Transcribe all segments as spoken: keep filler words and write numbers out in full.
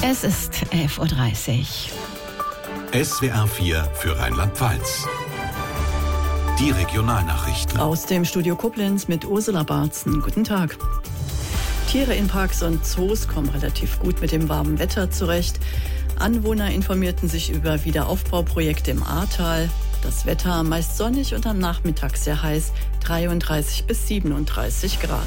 Es ist elf Uhr dreißig. S W R vier für Rheinland-Pfalz. Die Regionalnachrichten. Aus dem Studio Koblenz mit Ursula Barzen. Guten Tag. Tiere in Parks und Zoos kommen relativ gut mit dem warmen Wetter zurecht. Anwohner informierten sich über Wiederaufbauprojekte im Ahrtal. Das Wetter meist sonnig und am Nachmittag sehr heiß, dreiunddreißig bis siebenunddreißig Grad.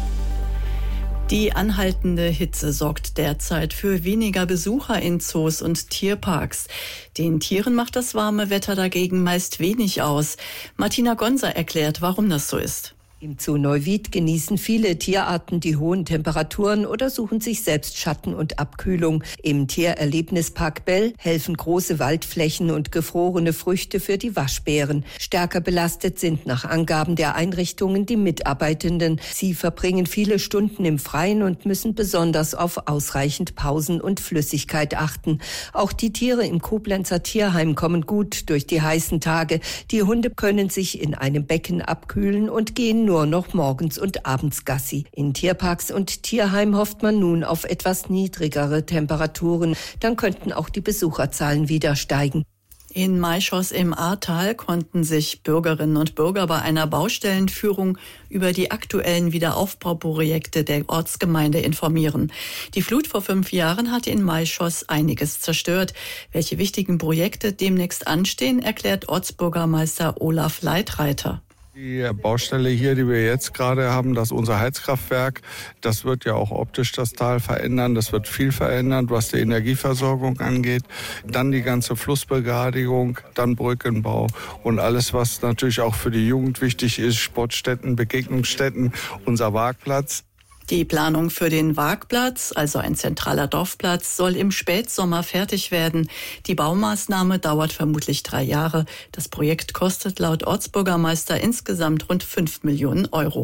Die anhaltende Hitze sorgt derzeit für weniger Besucher in Zoos und Tierparks. Den Tieren macht das warme Wetter dagegen meist wenig aus. Martina Gonser erklärt, warum das so ist. Im Zoo Neuwied genießen viele Tierarten die hohen Temperaturen oder suchen sich selbst Schatten und Abkühlung. Im Tiererlebnispark Bell helfen große Waldflächen und gefrorene Früchte für die Waschbären. Stärker belastet sind nach Angaben der Einrichtungen die Mitarbeitenden. Sie verbringen viele Stunden im Freien und müssen besonders auf ausreichend Pausen und Flüssigkeit achten. Auch die Tiere im Koblenzer Tierheim kommen gut durch die heißen Tage. Die Hunde können sich in einem Becken abkühlen und gehen nur noch morgens und abends Gassi. In Tierparks und Tierheim hofft man nun auf etwas niedrigere Temperaturen. Dann könnten auch die Besucherzahlen wieder steigen. In Maischoss im Ahrtal konnten sich Bürgerinnen und Bürger bei einer Baustellenführung über die aktuellen Wiederaufbauprojekte der Ortsgemeinde informieren. Die Flut vor fünf Jahren hatte in Maischoss einiges zerstört. Welche wichtigen Projekte demnächst anstehen, erklärt Ortsbürgermeister Olaf Leitreiter. Die Baustelle hier, die wir jetzt gerade haben, das ist unser Heizkraftwerk. Das wird ja auch optisch das Tal verändern. Das wird viel verändern, was die Energieversorgung angeht. Dann die ganze Flussbegradigung, dann Brückenbau und alles, was natürlich auch für die Jugend wichtig ist. Sportstätten, Begegnungsstätten, unser Waagplatz. Die Planung für den Waagplatz, also ein zentraler Dorfplatz, soll im Spätsommer fertig werden. Die Baumaßnahme dauert vermutlich drei Jahre. Das Projekt kostet laut Ortsbürgermeister insgesamt rund fünf Millionen Euro.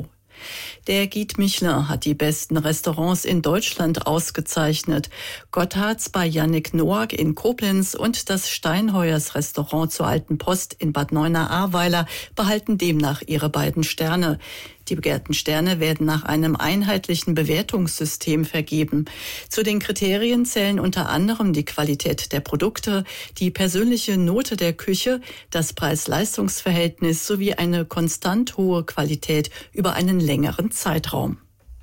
Der Guide Michelin hat die besten Restaurants in Deutschland ausgezeichnet. Gotthard's bei Yannick Noack in Koblenz und das Steinheuers Restaurant zur Alten Post in Bad Neuenahr-Ahrweiler behalten demnach ihre beiden Sterne. Die begehrten Sterne werden nach einem einheitlichen Bewertungssystem vergeben. Zu den Kriterien zählen unter anderem die Qualität der Produkte, die persönliche Note der Küche, das Preis-Leistungs-Verhältnis sowie eine konstant hohe Qualität über einen längeren Zeitraum.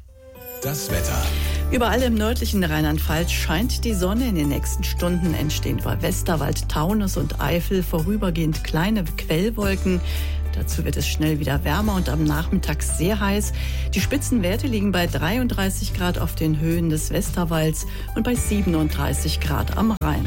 Das Wetter. Überall im nördlichen Rheinland-Pfalz scheint die Sonne. In den nächsten Stunden entstehen über Westerwald, Taunus und Eifel vorübergehend kleine Quellwolken. Dazu wird es schnell wieder wärmer und am Nachmittag sehr heiß. Die Spitzenwerte liegen bei dreiunddreißig Grad auf den Höhen des Westerwalds und bei siebenunddreißig Grad am Rhein.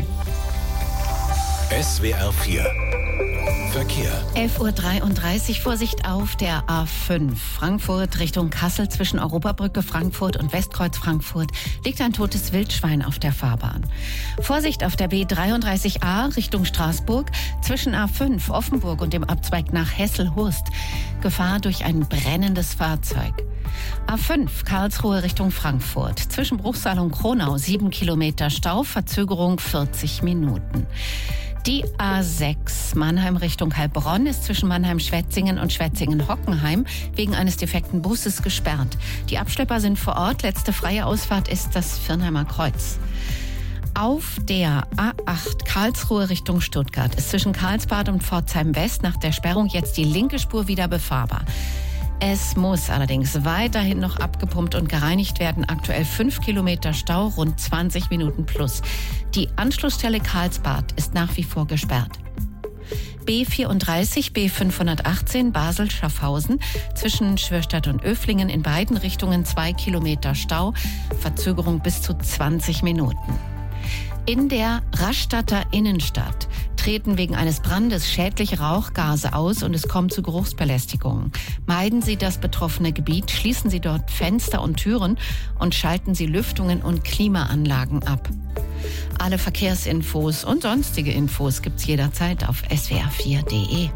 S W R vier. Verkehr. elf Uhr dreiunddreißig, Vorsicht auf der A fünf. Frankfurt Richtung Kassel zwischen Europabrücke Frankfurt und Westkreuz Frankfurt liegt ein totes Wildschwein auf der Fahrbahn. Vorsicht auf der B dreiunddreißig A Richtung Straßburg zwischen A fünf Offenburg und dem Abzweig nach Hessel-Hurst. Gefahr durch ein brennendes Fahrzeug. A fünf Karlsruhe Richtung Frankfurt. Zwischen Bruchsal und Kronau sieben Kilometer Stau, Verzögerung vierzig Minuten. Die A sechs Mannheim Richtung Heilbronn ist zwischen Mannheim-Schwetzingen und Schwetzingen-Hockenheim wegen eines defekten Busses gesperrt. Die Abschlepper sind vor Ort. Letzte freie Ausfahrt ist das Viernheimer Kreuz. Auf der A acht Karlsruhe Richtung Stuttgart ist zwischen Karlsbad und Pforzheim West nach der Sperrung jetzt die linke Spur wieder befahrbar. Es muss allerdings weiterhin noch abgepumpt und gereinigt werden. Aktuell fünf Kilometer Stau, rund zwanzig Minuten plus. Die Anschlussstelle Karlsbad ist nach wie vor gesperrt. B vierunddreißig, B fünfhundertachtzehn Basel-Schaffhausen zwischen Schwörstadt und Öflingen in beiden Richtungen zwei Kilometer Stau, Verzögerung bis zu zwanzig Minuten. In der Rastatter Innenstadt treten wegen eines Brandes schädliche Rauchgase aus und es kommt zu Geruchsbelästigungen. Meiden Sie das betroffene Gebiet, schließen Sie dort Fenster und Türen und schalten Sie Lüftungen und Klimaanlagen ab. Alle Verkehrsinfos und sonstige Infos gibt's jederzeit auf S W R vier Punkt de.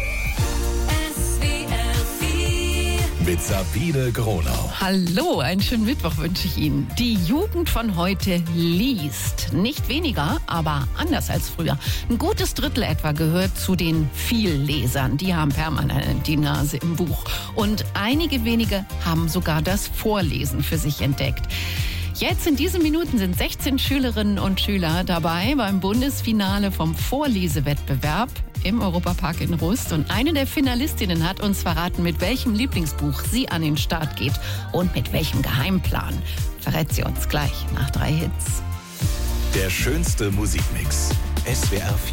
Mit Sabine Gronau. Hallo, einen schönen Mittwoch wünsche ich Ihnen. Die Jugend von heute liest. Nicht weniger, aber anders als früher. Ein gutes Drittel etwa gehört zu den Viellesern. Die haben permanent die Nase im Buch. Und einige wenige haben sogar das Vorlesen für sich entdeckt. Jetzt in diesen Minuten sind sechzehn Schülerinnen und Schüler dabei beim Bundesfinale vom Vorlesewettbewerb im Europapark in Rust. Und eine der Finalistinnen hat uns verraten, mit welchem Lieblingsbuch sie an den Start geht und mit welchem Geheimplan. Verrät sie uns gleich nach drei Hits. Der schönste Musikmix. S W R vier.